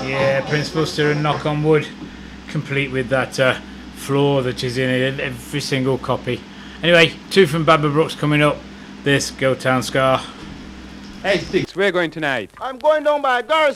Yeah, Prince Buster and Knock on Wood, complete with that floor that is in every single copy. Anyway, 2 from Baba Brooks coming up. This Go Town Ska. Hey Sticks, where are you going tonight? I'm going down by Garrison.